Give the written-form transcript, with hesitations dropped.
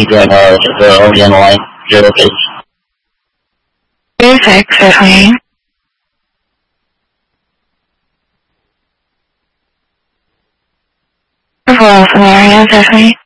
that the ODM line 0 is. 36 15. Wilson area 15.